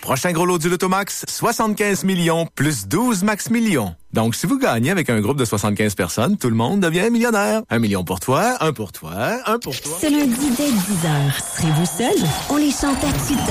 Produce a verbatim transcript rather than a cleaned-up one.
prochain gros lot du Lotomax, soixante-quinze millions plus douze max millions. Donc, si vous gagnez avec un groupe de soixante-quinze personnes, tout le monde devient millionnaire. Un million pour toi, un pour toi, un pour toi. Ce lundi dès dix heures, serez-vous seul? On les chante à tue